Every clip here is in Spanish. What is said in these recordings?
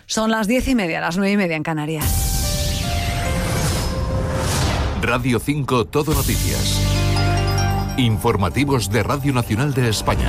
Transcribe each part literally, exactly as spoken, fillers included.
Son las diez y media, las nueve y media en Canarias. Radio cinco Todo Noticias. Informativos de Radio Nacional de España.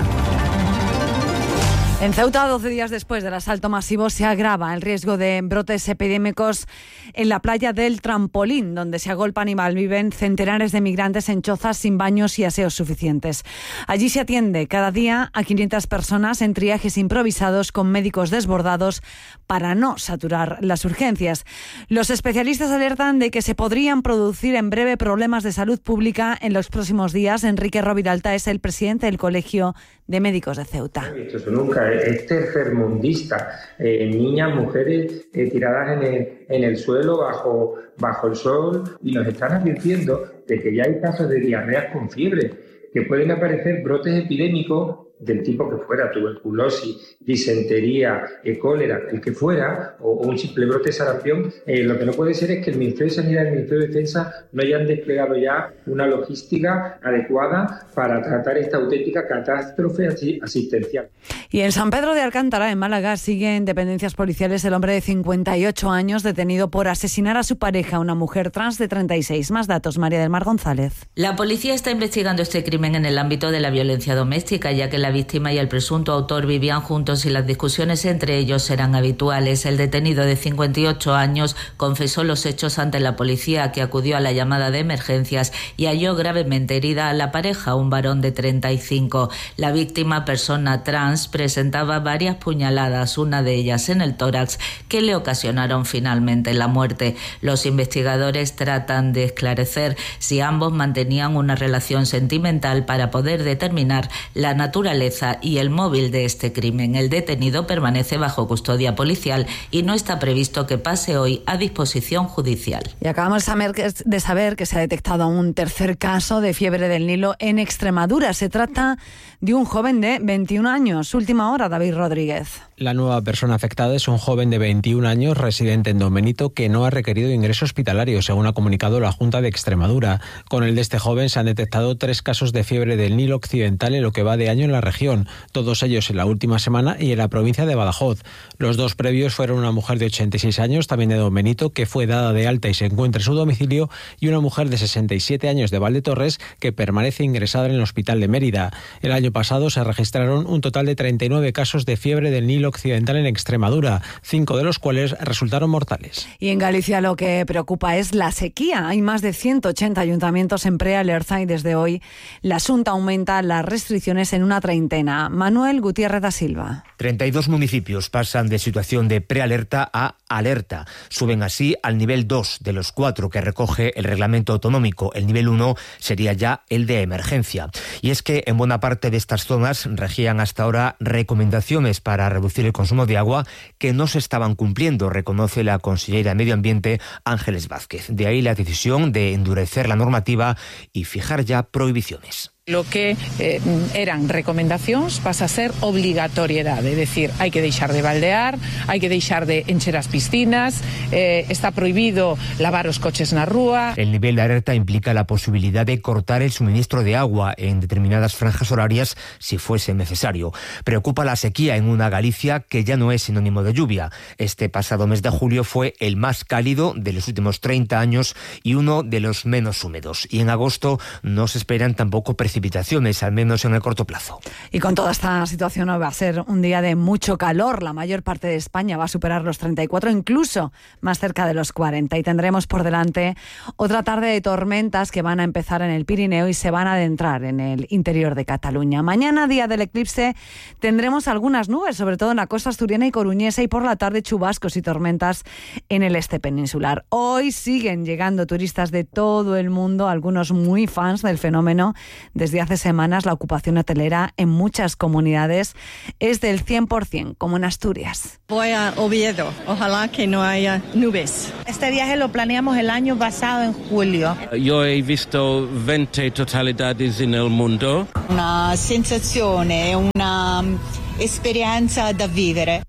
En Ceuta, doce días después del asalto masivo, se agrava el riesgo de brotes epidémicos en la playa del Trampolín, donde se agolpan y malviven centenares de migrantes en chozas sin baños y aseos suficientes. Allí se atiende cada día a quinientas personas en triajes improvisados con médicos desbordados para no saturar las urgencias. Los especialistas alertan de que se podrían producir en breve problemas de salud pública en los próximos días. Enrique Roviralta es el presidente del Colegio de Médicos de Ceuta. No he visto eso nunca, es tercermundista. Eh, niñas, mujeres eh, tiradas en el, en el suelo bajo, bajo el sol, y nos están advirtiendo de que ya hay casos de diarreas con fiebre, que pueden aparecer brotes epidémicos del tipo que fuera, tuberculosis, disentería, eh, cólera, el que fuera, o, o un simple brote de sarampión. Eh, lo que no puede ser es que el Ministerio de Sanidad y el Ministerio de Defensa no hayan desplegado ya una logística adecuada para tratar esta auténtica catástrofe asistencial. Y en San Pedro de Alcántara, en Málaga, sigue en dependencias policiales el hombre de cincuenta y ocho años detenido por asesinar a su pareja, una mujer trans de treinta y seis. Más datos, María del Mar González. La policía está investigando este crimen en el ámbito de la violencia doméstica, ya que la víctima y el presunto autor vivían juntos y las discusiones entre ellos eran habituales. El detenido de cincuenta y ocho años confesó los hechos ante la policía, que acudió a la llamada de emergencias y halló gravemente herida a la pareja, un varón de treinta y cinco. La víctima, persona trans, presentaba varias puñaladas, una de ellas en el tórax, que le ocasionaron finalmente la muerte. Los investigadores tratan de esclarecer si ambos mantenían una relación sentimental para poder determinar la naturaleza y el móvil de este crimen. El detenido permanece bajo custodia policial y no está previsto que pase hoy a disposición judicial. Y acabamos de saber que se ha detectado un tercer caso de fiebre del Nilo en Extremadura. Se trata de un joven de veintiún años. Última hora, David Rodríguez. La nueva persona afectada es un joven de veintiún años residente en Don Benito que no ha requerido ingreso hospitalario, según ha comunicado la Junta de Extremadura. Con el de este joven se han detectado tres casos de fiebre del Nilo occidental en lo que va de año en la región, todos ellos en la última semana y en la provincia de Badajoz. Los dos previos fueron una mujer de ochenta y seis años, también de Don Benito, que fue dada de alta y se encuentra en su domicilio, y una mujer de sesenta y siete años de Valdetorres, que permanece ingresada en el hospital de Mérida. El año pasado se registraron un total de treinta y nueve casos de fiebre del Nilo occidental en Extremadura, cinco de los cuales resultaron mortales. Y en Galicia lo que preocupa es la sequía. Hay más de ciento ochenta ayuntamientos en prealerta y desde hoy la Xunta aumenta las restricciones en una treintena. Manuel Gutiérrez da Silva. treinta y dos municipios pasan de situación de prealerta a alerta. Suben así al nivel dos de los cuatro que recoge el reglamento autonómico. El nivel uno sería ya el de emergencia. Y es que en buena parte de estas zonas regían hasta ahora recomendaciones para reducir el consumo de agua que no se estaban cumpliendo, reconoce la consellera de Medio Ambiente Ángeles Vázquez. De ahí la decisión de endurecer la normativa y fijar ya prohibiciones. Lo que eh, eran recomendacións pasa a ser obligatoriedade, é dicir, hai que deixar de baldear, hai que deixar de encher as piscinas, eh, está prohibido lavar os coches na rúa. El nivel de alerta implica la posibilidad de cortar el suministro de agua en determinadas franjas horarias si fuese necesario. Preocupa la sequía en una Galicia que ya no es sinónimo de lluvia. Este pasado mes de julio fue el más cálido de los últimos treinta años y uno de los menos húmedos. Y en agosto no se esperan tampoco precipitaciones precipitaciones, al menos en el corto plazo. Y con toda esta situación va a ser un día de mucho calor. La mayor parte de España va a superar los treinta y cuatro, incluso más cerca de los cuarenta. Y tendremos por delante otra tarde de tormentas que van a empezar en el Pirineo y se van a adentrar en el interior de Cataluña. Mañana, día del eclipse, tendremos algunas nubes, sobre todo en la costa asturiana y coruñesa, y por la tarde chubascos y tormentas en el este peninsular. Hoy siguen llegando turistas de todo el mundo, algunos muy fans del fenómeno. Desde hace semanas la ocupación hotelera en muchas comunidades es del cien por ciento, como en Asturias. Voy a Oviedo, ojalá que no haya nubes. Este viaje lo planeamos el año pasado en julio. Yo he visto veinte totalidades en el mundo. Una sensazione, una experiencia da vivere.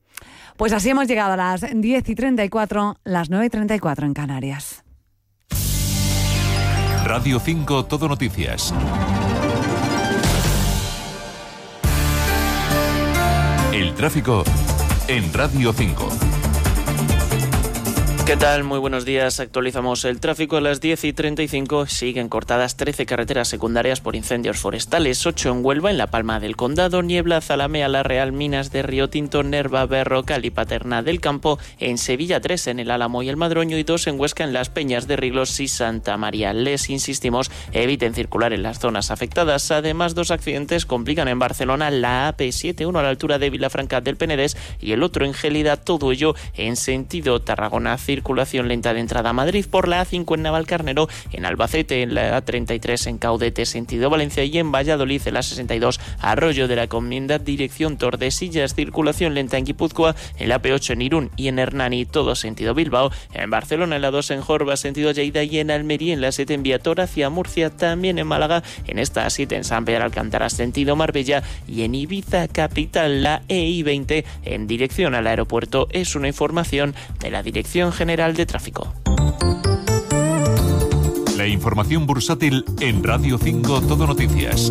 Pues así hemos llegado a las diez y treinta y cuatro, las nueve y treinta y cuatro en Canarias. Radio cinco Todo Noticias. El tráfico en Radio cinco. ¿Qué tal? Muy buenos días. Actualizamos el tráfico a las diez y treinta y cinco. Siguen cortadas trece carreteras secundarias por incendios forestales, ocho en Huelva, en La Palma del Condado, Niebla, Zalamea, La Real, Minas de Río Tinto, Nerva, Berrocal y Paterna del Campo, en Sevilla tres en el Álamo y el Madroño y dos en Huesca en Las Peñas de Riglos y Santa María. Les insistimos, eviten circular en las zonas afectadas. Además, dos accidentes complican en Barcelona la A P siete, uno a la altura de Vilafranca del Penedés y el otro en Gélida, todo ello en sentido Tarragona. Circulación lenta de entrada a Madrid por la A cinco en Navalcarnero, en Albacete en la A treinta y tres en Caudete sentido Valencia y en Valladolid en la sesenta y dos Arroyo de la Comienda dirección Tordesillas. Circulación lenta en Guipúzcoa, en la A P ocho en Irún y en Hernani todo sentido Bilbao, en Barcelona en la dos en Jorba sentido Lleida y en Almería en la siete en Viator hacia Murcia, también en Málaga en esta A siete en San Pedro Alcántara sentido Marbella y en Ibiza capital la E I veinte en dirección al aeropuerto. Es una información de la Dirección General de Tráfico. La información bursátil en Radio cinco Todo Noticias.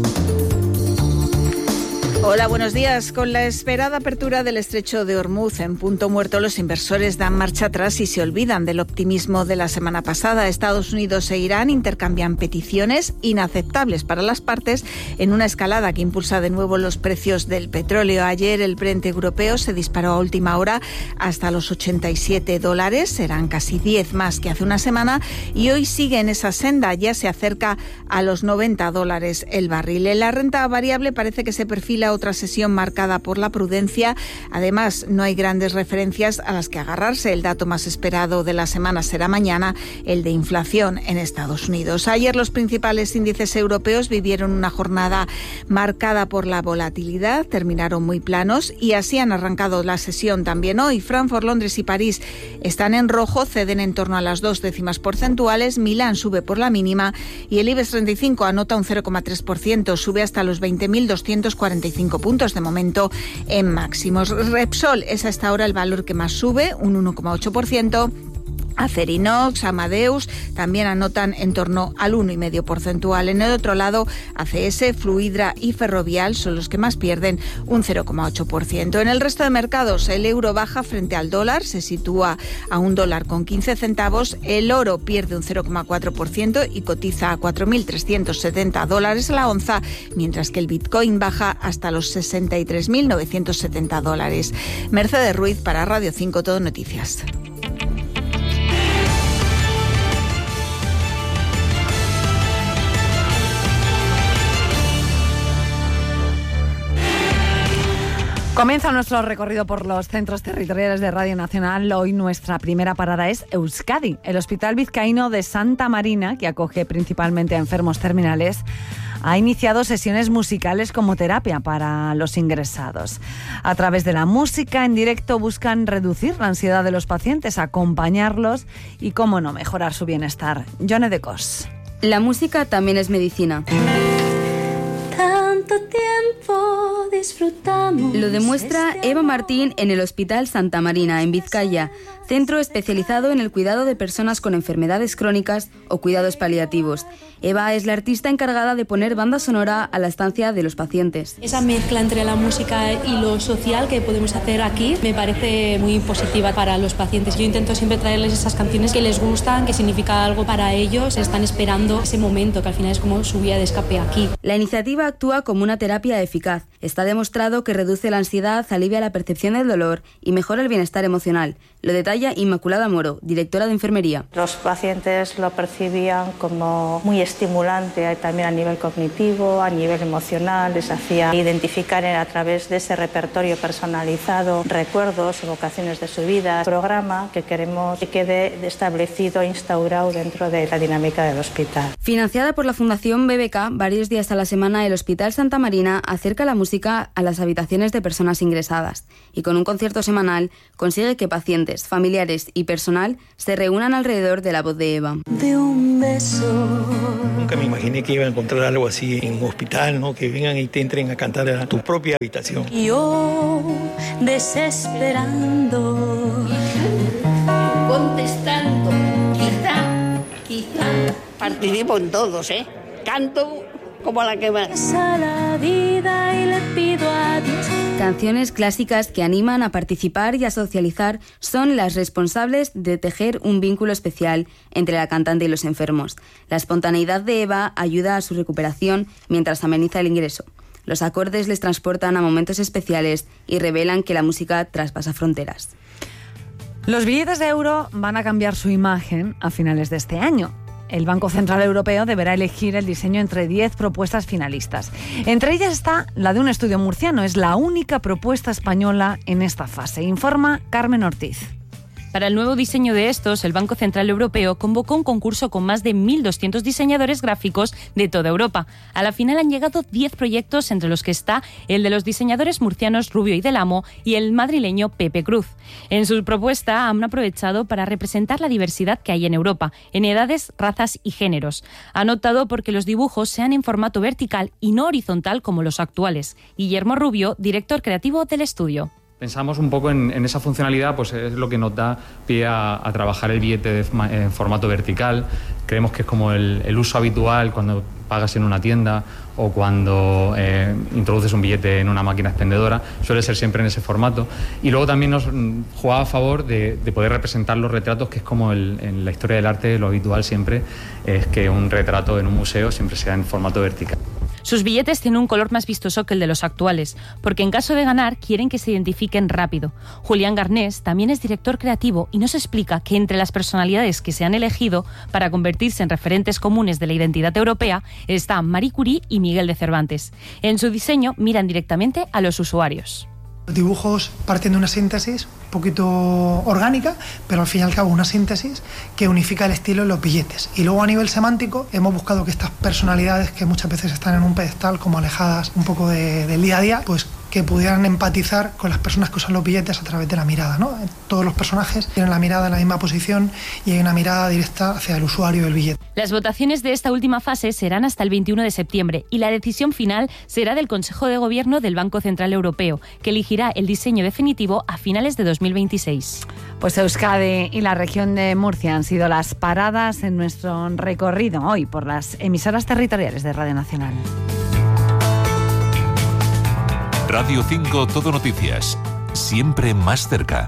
Hola, buenos días. Con la esperada apertura del estrecho de Hormuz en punto muerto, los inversores dan marcha atrás y se olvidan del optimismo de la semana pasada. Estados Unidos e Irán intercambian peticiones inaceptables para las partes en una escalada que impulsa de nuevo los precios del petróleo. Ayer el Brent europeo se disparó a última hora hasta los ochenta y siete dólares, serán casi diez más que hace una semana, y hoy sigue en esa senda, ya se acerca a los noventa dólares el barril. En la renta variable parece que se perfila otra sesión marcada por la prudencia. Además, no hay grandes referencias a las que agarrarse. El dato más esperado de la semana será mañana, el de inflación en Estados Unidos. Ayer los principales índices europeos vivieron una jornada marcada por la volatilidad, terminaron muy planos y así han arrancado la sesión también hoy. Frankfurt, Londres y París están en rojo, ceden en torno a las dos décimas porcentuales. Milán sube por la mínima y el IBEX treinta y cinco anota un cero coma tres por ciento, sube hasta los veinte mil doscientos cuarenta y cinco puntos de momento en máximos. Repsol es hasta ahora el valor que más sube, un uno coma ocho por ciento. Acerinox, Amadeus también anotan en torno al uno coma cinco porcentual. En el otro lado, A C S, Fluidra y Ferrovial son los que más pierden, un cero coma ocho por ciento. En el resto de mercados, el euro baja frente al dólar, se sitúa a un dólar con quince centavos. El oro pierde un cero coma cuatro por ciento y cotiza a cuatro mil trescientos setenta dólares la onza, mientras que el Bitcoin baja hasta los sesenta y tres mil novecientos setenta dólares. Mercedes Ruiz para Radio cinco Todo Noticias. Comienza nuestro recorrido por los centros territoriales de Radio Nacional. Hoy nuestra primera parada es Euskadi. El Hospital Vizcaíno de Santa Marina, que acoge principalmente a enfermos terminales, ha iniciado sesiones musicales como terapia para los ingresados. A través de la música en directo buscan reducir la ansiedad de los pacientes, acompañarlos y, cómo no, mejorar su bienestar. Jone de Cos. La música también es medicina. Tanto tiempo disfrutamos. Lo demuestra Eva Martín en el Hospital Santa Marina, en Vizcaya, centro especializado en el cuidado de personas con enfermedades crónicas o cuidados paliativos. Eva es la artista encargada de poner banda sonora a la estancia de los pacientes. Esa mezcla entre la música y lo social que podemos hacer aquí me parece muy positiva para los pacientes. Yo intento siempre traerles esas canciones que les gustan, que significa algo para ellos. Están esperando ese momento, que al final es como su vía de escape aquí. La iniciativa actúa como una terapia eficaz. Está demostrado que reduce la ansiedad, alivia la percepción del dolor y mejora el bienestar emocional. Lo detalla Inmaculada Moro, directora de enfermería. Los pacientes lo percibían como muy estimulante también a nivel cognitivo, a nivel emocional. Les hacía identificar a través de ese repertorio personalizado recuerdos, evocaciones de su vida. Programa que queremos que quede establecido e instaurado dentro de la dinámica del hospital. Financiada por la Fundación B B K, varios días a la semana el Hospital Santa Marina acerca la música a las habitaciones de personas ingresadas y con un concierto semanal consigue que pacientes, familiares y personal se reúnan alrededor de la voz de Eva. De un beso. Nunca me imaginé que iba a encontrar algo así en un hospital, ¿no? Que vengan y te entren a cantar a tu propia habitación. Yo desesperando, contestando, quizá, quizá. Participo en todos, ¿eh? Canto como la que más. A la vida y le pido a Dios Canciones clásicas que animan a participar y a socializar son las responsables de tejer un vínculo especial entre la cantante y los enfermos. La espontaneidad de Eva ayuda a su recuperación mientras ameniza el ingreso. Los acordes les transportan a momentos especiales y revelan que la música traspasa fronteras. Los billetes de euro van a cambiar su imagen a finales de este año. El Banco Central Europeo deberá elegir el diseño entre diez propuestas finalistas. Entre ellas está la de un estudio murciano. Es la única propuesta española en esta fase. Informa Carmen Ortiz. Para el nuevo diseño de estos, el Banco Central Europeo convocó un concurso con más de mil doscientos diseñadores gráficos de toda Europa. A la final han llegado diez proyectos, entre los que está el de los diseñadores murcianos Rubio y Del Amo y el madrileño Pepe Cruz. En su propuesta han aprovechado para representar la diversidad que hay en Europa, en edades, razas y géneros. Han optado porque los dibujos sean en formato vertical y no horizontal como los actuales. Guillermo Rubio, director creativo del estudio. Pensamos un poco en, en esa funcionalidad, pues es lo que nos da pie a, a trabajar el billete de, en formato vertical. Creemos que es como el, el uso habitual cuando pagas en una tienda o cuando eh, introduces un billete en una máquina expendedora, suele ser siempre en ese formato. Y luego también nos jugaba a favor de, de poder representar los retratos, que es como el, en la historia del arte lo habitual siempre es que un retrato en un museo siempre sea en formato vertical. Sus billetes tienen un color más vistoso que el de los actuales, porque en caso de ganar quieren que se identifiquen rápido. Julián Garnés también es director creativo y nos explica que entre las personalidades que se han elegido para convertirse en referentes comunes de la identidad europea están Marie Curie y Miguel de Cervantes. En su diseño miran directamente a los usuarios. Los dibujos parten de una síntesis un poquito orgánica, pero al fin y al cabo una síntesis que unifica el estilo en los billetes. Y luego a nivel semántico hemos buscado que estas personalidades que muchas veces están en un pedestal como alejadas un poco de, del día a día, pues que pudieran empatizar con las personas que usan los billetes a través de la mirada, ¿no? Todos los personajes tienen la mirada en la misma posición y hay una mirada directa hacia el usuario del billete. Las votaciones de esta última fase serán hasta el veintiuno de septiembre y la decisión final será del Consejo de Gobierno del Banco Central Europeo, que elegirá el diseño definitivo a finales de dos mil veintiséis. Pues Euskadi y la región de Murcia han sido las paradas en nuestro recorrido hoy por las emisoras territoriales de Radio Nacional. Radio cinco Todo Noticias, siempre más cerca.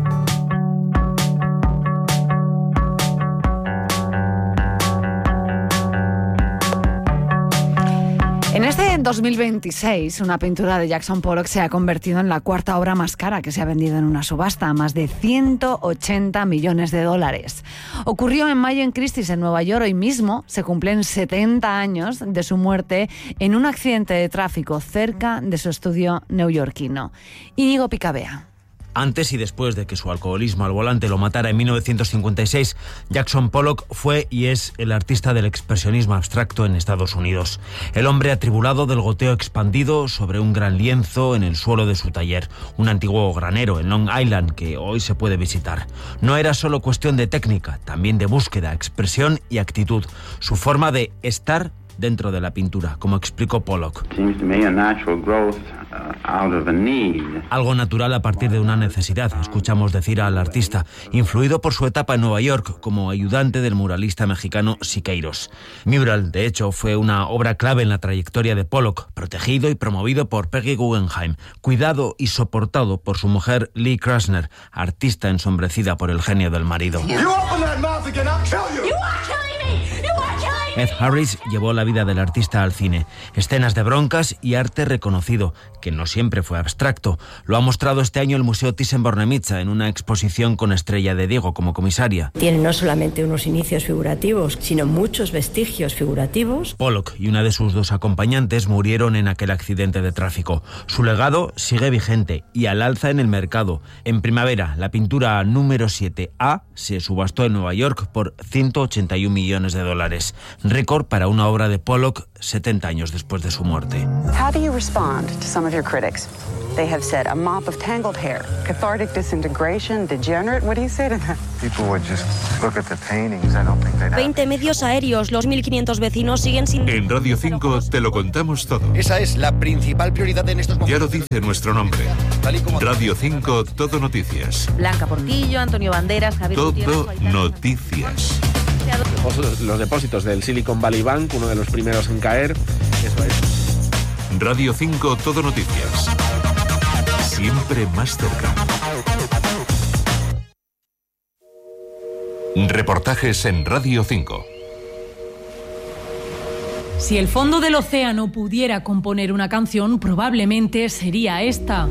En este dos mil veintiséis, una pintura de Jackson Pollock se ha convertido en la cuarta obra más cara que se ha vendido en una subasta, a más de ciento ochenta millones de dólares. Ocurrió en mayo en Christie's, en Nueva York. Hoy mismo se cumplen setenta años de su muerte en un accidente de tráfico cerca de su estudio neoyorquino. Íñigo Picabea. Antes y después de que su alcoholismo al volante lo matara en mil novecientos cincuenta y seis, Jackson Pollock fue y es el artista del expresionismo abstracto en Estados Unidos. El hombre atribulado del goteo expandido sobre un gran lienzo en el suelo de su taller, un antiguo granero en Long Island que hoy se puede visitar. No era solo cuestión de técnica, también de búsqueda, expresión y actitud. Su forma de estar dentro de la pintura, como explicó Pollock. Algo natural a partir de una necesidad, escuchamos decir al artista, influido por su etapa en Nueva York como ayudante del muralista mexicano Siqueiros. Mural, de hecho, fue una obra clave en la trayectoria de Pollock, protegido y promovido por Peggy Guggenheim, cuidado y soportado por su mujer Lee Krasner, artista ensombrecida por el genio del marido. Ed Harris llevó la vida del artista al cine. Escenas de broncas y arte reconocido, que no siempre fue abstracto. Lo ha mostrado este año el Museo Thyssen-Bornemisza en una exposición con Estrella de Diego como comisaria. Tiene no solamente unos inicios figurativos, sino muchos vestigios figurativos. Pollock y una de sus dos acompañantes murieron en aquel accidente de tráfico. Su legado sigue vigente y al alza en el mercado. En primavera, la pintura número siete A se subastó en Nueva York por ciento ochenta y un millones de dólares. Récord para una obra de Pollock setenta años después de su muerte. How do you respond to some of your critics? They have said a mop of tangled hair, cathartic disintegration, degenerate. What do you say to that? People would just look at the paintings. I don't think they'd have... veinte medios aéreos, los mil quinientos vecinos siguen sin... En Radio cinco te lo contamos todo. Esa es la principal prioridad en estos momentos. Ya lo dice nuestro nombre. Radio cinco Todo Noticias. Blanca Portillo, Antonio Banderas, Javier Todo Gutiérrez, Noticias. Los depósitos del Silicon Valley Bank, uno de los primeros en caer. Eso es. Radio cinco Todo Noticias. siempre más cerca. Reportajes en Radio cinco. Si el fondo del océano pudiera componer una canción, probablemente sería esta.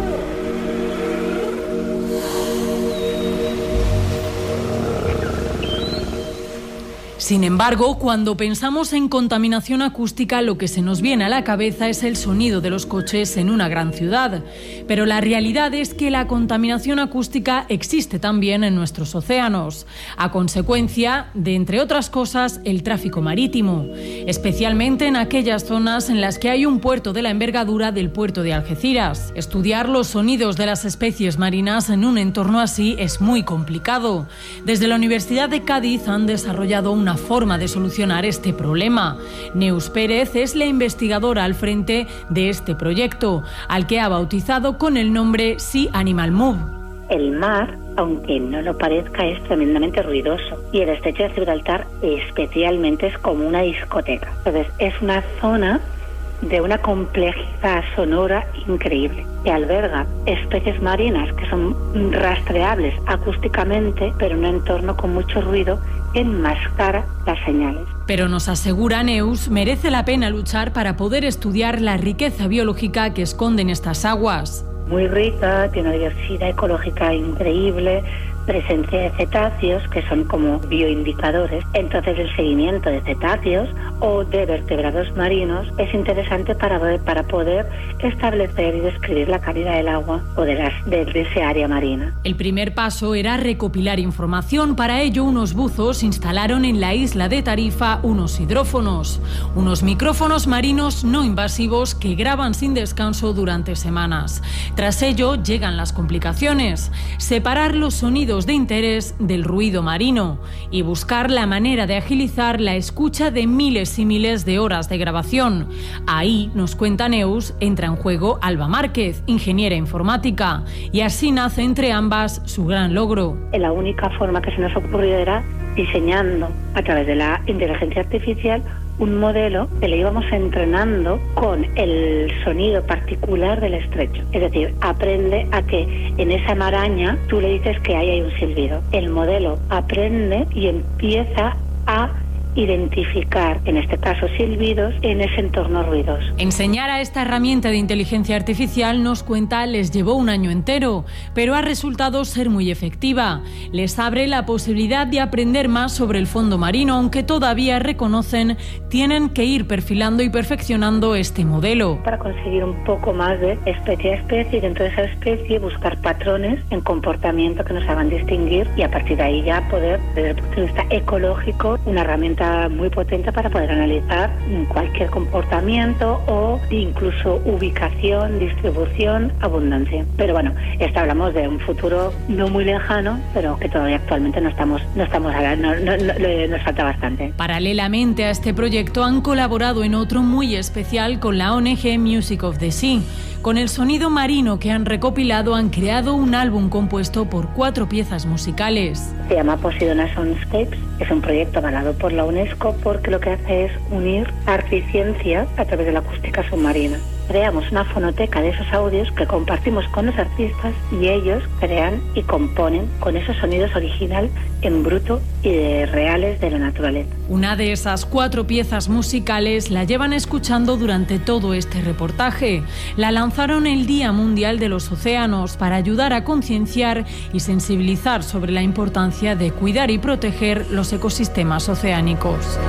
Sin embargo, cuando pensamos en contaminación acústica, lo que se nos viene a la cabeza es el sonido de los coches en una gran ciudad. Pero la realidad es que la contaminación acústica existe también en nuestros océanos, a consecuencia de, entre otras cosas, el tráfico marítimo, especialmente en aquellas zonas en las que hay un puerto de la envergadura del puerto de Algeciras. Estudiar los sonidos de las especies marinas en un entorno así es muy complicado. Desde la Universidad de Cádiz han desarrollado una forma de solucionar este problema. Neus Pérez es la investigadora al frente de este proyecto, al que ha bautizado con el nombre Sea Animal Move. El mar, aunque no lo parezca, es tremendamente ruidoso y el estrecho de Gibraltar especialmente es como una discoteca. Entonces es una zona de una complejidad sonora increíble, que alberga especies marinas que son rastreables acústicamente, pero en un entorno con mucho ruido que enmascara las señales. Pero nos asegura Neus, merece la pena luchar para poder estudiar la riqueza biológica que esconden estas aguas. Muy rica, tiene una diversidad ecológica increíble, presencia de cetáceos, que son como bioindicadores. Entonces el seguimiento de cetáceos o de vertebrados marinos es interesante para poder, para poder establecer y describir la calidad del agua o de, las, de, de ese área marina. El primer paso era recopilar información. Para ello, unos buzos instalaron en la isla de Tarifa unos hidrófonos, unos micrófonos marinos no invasivos que graban sin descanso durante semanas. Tras ello llegan las complicaciones: separar los sonidos de interés del ruido marino y buscar la manera de agilizar la escucha de miles y miles de horas de grabación. Ahí, nos cuenta Neus, entra en juego Alba Márquez, ingeniera informática, y así nace entre ambas su gran logro. La única forma que se nos ocurrió era diseñando a través de la inteligencia artificial un modelo que le íbamos entrenando con el sonido particular del estrecho. Es decir, aprende a que en esa maraña tú le dices que ahí hay un silbido. El modelo aprende y empieza a identificar, en este caso silbidos, en ese entorno ruidoso. Enseñar a esta herramienta de inteligencia artificial, nos cuenta, les llevó un año entero, pero ha resultado ser muy efectiva. Les abre la posibilidad de aprender más sobre el fondo marino, aunque todavía reconocen tienen que ir perfilando y perfeccionando este modelo. Para conseguir un poco más de especie a especie y dentro de esa especie buscar patrones en comportamiento que nos hagan distinguir y a partir de ahí ya poder, desde el punto de vista ecológico, una herramienta muy potente para poder analizar cualquier comportamiento o incluso ubicación, distribución, abundancia. Pero bueno, esto hablamos de un futuro no muy lejano, pero que todavía actualmente no estamos, no estamos a la, no, no, no, nos falta bastante. Paralelamente a este proyecto han colaborado en otro muy especial con la O N G Music of the Sea. Con el sonido marino que han recopilado han creado un álbum compuesto por cuatro piezas musicales. Se llama Poseidona Soundscapes, es un proyecto avalado por la UNESCO porque lo que hace es unir arte y ciencia a través de la acústica submarina. Creamos una fonoteca de esos audios que compartimos con los artistas y ellos crean y componen con esos sonidos original en bruto y de reales de la naturaleza. Una de esas cuatro piezas musicales la llevan escuchando durante todo este reportaje. La lanzaron el Día Mundial de los Océanos para ayudar a concienciar y sensibilizar sobre la importancia de cuidar y proteger los ecosistemas oceánicos.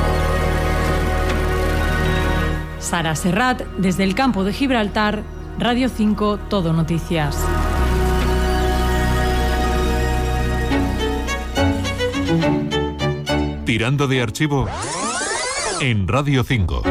Sara Serrat, desde el campo de Gibraltar, Radio cinco, Todo Noticias. Tirando de archivo en Radio cinco.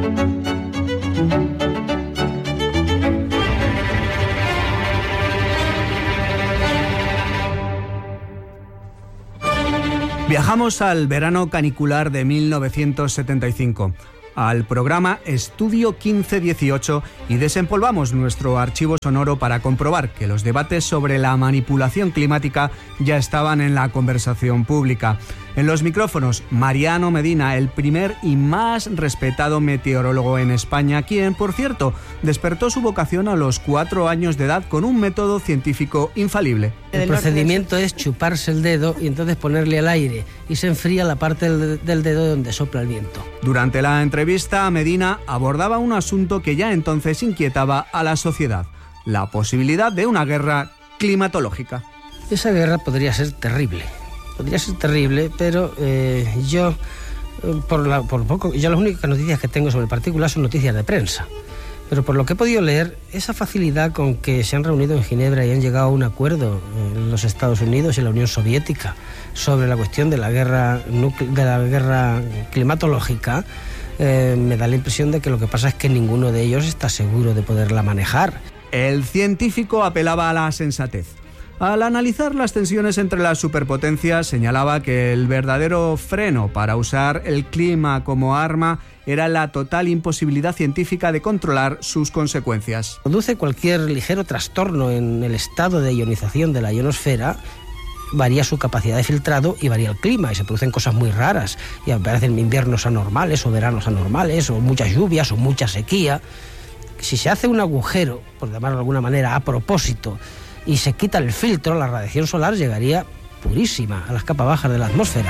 Viajamos al verano canicular de mil novecientos setenta y cinco. Al programa Estudio quince dieciocho y desempolvamos nuestro archivo sonoro para comprobar que los debates sobre la manipulación climática ya estaban en la conversación pública. En los micrófonos, Mariano Medina, el primer y más respetado meteorólogo en España, quien, por cierto, despertó su vocación a los cuatro años de edad con un método científico infalible. El procedimiento es chuparse el dedo y entonces ponerle al aire y se enfría la parte del, del dedo donde sopla el viento. Durante la entrevista, Medina abordaba un asunto que ya entonces inquietaba a la sociedad: la posibilidad de una guerra climatológica. Esa guerra podría ser terrible. Podría ser terrible, pero eh, yo, por, la, por poco, yo las únicas noticias que tengo sobre el particular son noticias de prensa. Pero por lo que he podido leer, esa facilidad con que se han reunido en Ginebra y han llegado a un acuerdo en los Estados Unidos y la Unión Soviética sobre la cuestión de la guerra, de la guerra climatológica, eh, me da la impresión de que lo que pasa es que ninguno de ellos está seguro de poderla manejar. El científico apelaba a la sensatez. Al analizar las tensiones entre las superpotencias, señalaba que el verdadero freno para usar el clima como arma era la total imposibilidad científica de controlar sus consecuencias. Produce cualquier ligero trastorno en el estado de ionización de la ionosfera, varía su capacidad de filtrado y varía el clima, y se producen cosas muy raras, y aparecen inviernos anormales o veranos anormales, o muchas lluvias o mucha sequía. Si se hace un agujero, por llamarlo de alguna manera, a propósito, y se quita el filtro, la radiación solar llegaría purísima a las capas bajas de la atmósfera.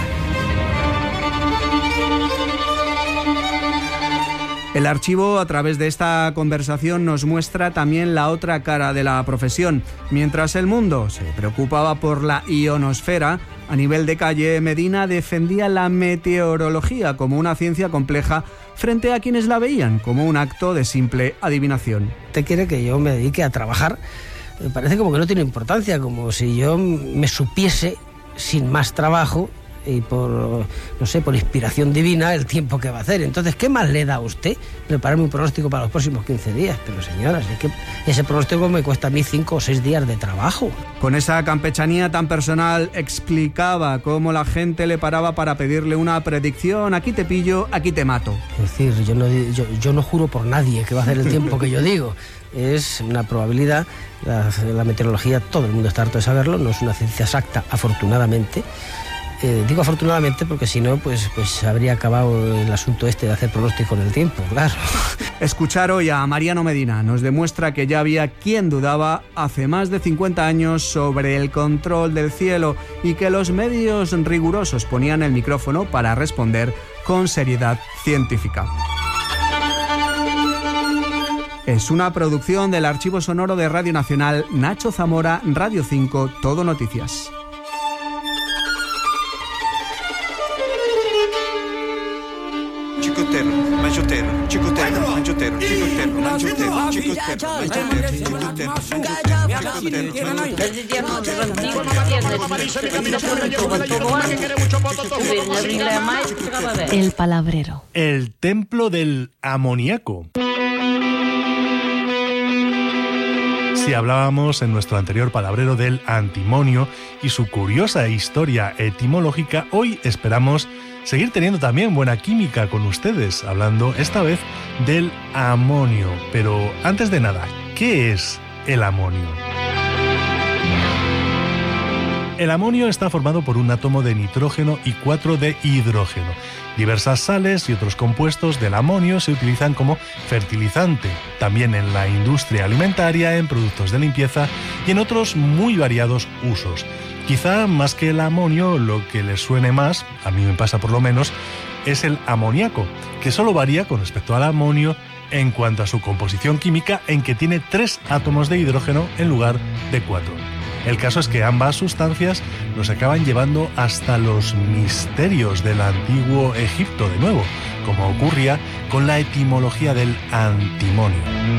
El archivo, a través de esta conversación, nos muestra también la otra cara de la profesión. Mientras el mundo se preocupaba por la ionosfera, a nivel de calle, Medina defendía la meteorología como una ciencia compleja frente a quienes la veían como un acto de simple adivinación. ¿Usted quiere que yo me dedique a trabajar? Me parece como que no tiene importancia, como si yo me supiese sin más trabajo y por, no sé, por inspiración divina el tiempo que va a hacer. Entonces, ¿qué más le da a usted prepararme un pronóstico para los próximos quince días? Pero señoras, es que ese pronóstico me cuesta a mí cinco o seis días de trabajo. Con esa campechanía tan personal explicaba cómo la gente le paraba para pedirle una predicción: aquí te pillo, aquí te mato. Es decir, yo no, yo, yo no juro por nadie que va a hacer el tiempo que yo digo. Es una probabilidad. La, la meteorología, todo el mundo está harto de saberlo, no es una ciencia exacta, afortunadamente. Eh, digo afortunadamente porque si no, pues, pues habría acabado el asunto este de hacer pronóstico en el tiempo, claro. Escuchar hoy a Mariano Medina nos demuestra que ya había quien dudaba hace más de cincuenta años sobre el control del cielo y que los medios rigurosos ponían el micrófono para responder con seriedad científica. Es una producción del Archivo Sonoro de Radio Nacional, Nacho Zamora, Radio cinco, Todo Noticias. Chicotero, manchotero, chicotero, manchotero, chicotero, manchotero, chicotero, manchotero. El palabrero. El templo del amoníaco. Si hablábamos en nuestro anterior palabrero del antimonio y su curiosa historia etimológica, hoy esperamos seguir teniendo también buena química con ustedes, hablando esta vez del amonio. Pero antes de nada, ¿qué es el amonio? El amonio está formado por un átomo de nitrógeno y cuatro de hidrógeno. Diversas sales y otros compuestos del amonio se utilizan como fertilizante, también en la industria alimentaria, en productos de limpieza y en otros muy variados usos. Quizá más que el amonio, lo que les suene más, a mí me pasa por lo menos, es el amoníaco, que solo varía con respecto al amonio en cuanto a su composición química, en que tiene tres átomos de hidrógeno en lugar de cuatro. El caso es que ambas sustancias nos acaban llevando hasta los misterios del antiguo Egipto de nuevo, como ocurría con la etimología del antimonio.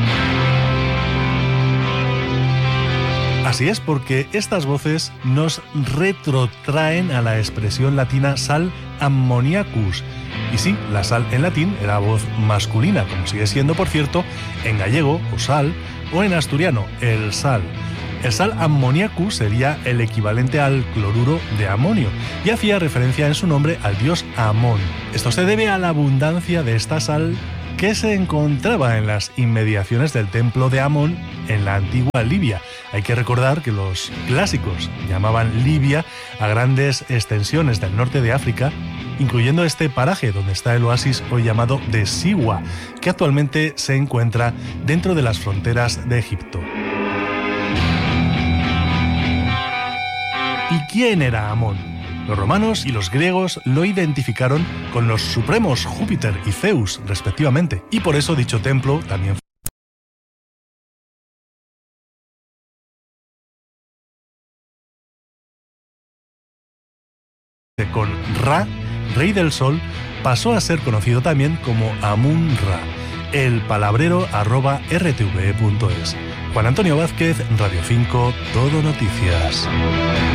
Así es, porque estas voces nos retrotraen a la expresión latina sal ammoniacus. Y sí, la sal en latín era voz masculina, como sigue siendo, por cierto, en gallego, o sal, o en asturiano, el sal. El sal ammoniacus sería el equivalente al cloruro de amonio y hacía referencia en su nombre al dios Amón. Esto se debe a la abundancia de esta sal que se encontraba en las inmediaciones del templo de Amón en la antigua Libia. Hay que recordar que los clásicos llamaban Libia a grandes extensiones del norte de África, incluyendo este paraje donde está el oasis hoy llamado de Siwa, que actualmente se encuentra dentro de las fronteras de Egipto. ¿Y quién era Amón? Los romanos y los griegos lo identificaron con los supremos Júpiter y Zeus, respectivamente, y por eso dicho templo también fue con Ra, rey del sol, pasó a ser conocido también como Amun-Ra. El palabrero arroba r t v e punto es. Juan Antonio Vázquez, Radio cinco, Todo Noticias.